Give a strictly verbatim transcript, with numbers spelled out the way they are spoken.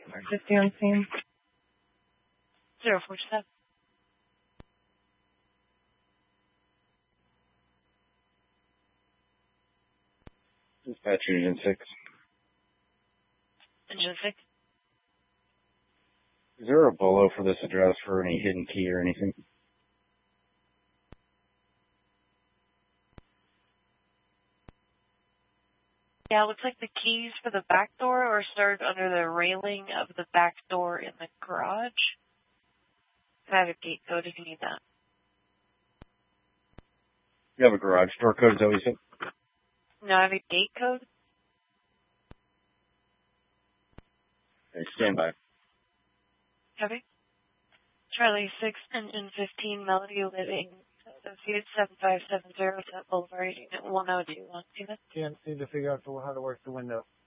fifty on scene. Zero four seven. Dispatch Engine six. Engine six. Is there a bolo for this address for any hidden key or anything? Yeah, it looks like the keys for the back door are stored under the railing of the back door in the garage. I have a gate code if you need that. You have a garage door code, is that what you said? No, I have a gate code. Okay, stand by. Copy. Charlie six, Engine fifteen, Melody Living, Associates seven five seven zero, Set Boulevard, Unit one oh two one. See that? Can't seem to figure out how to work the window.